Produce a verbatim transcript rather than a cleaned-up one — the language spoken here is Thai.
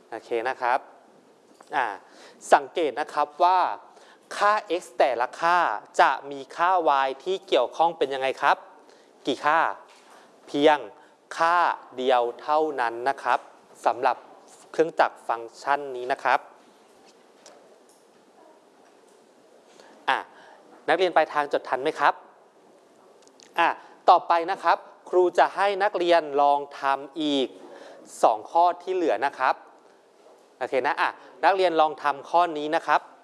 โอเคนะครับอ่าสังเกตนะครับว่าค่า x แต่ละค่าจะมีค่า y ที่เกี่ยวข้องเป็นยังไงครับกี่ค่าเพียงค่าเดียวเท่านั้นนะครับสำหรับเครื่องจักรฟังก์ชันนี้นะครับอ่ะนักเรียนปลายทางจดทันไหมครับอ่ะต่อไปนะครับครูจะให้นักเรียนลองทำอีกสองข้อที่เหลือนะครับโอเคนะอ่ะนักเรียนลองทำข้อนี้นะครับ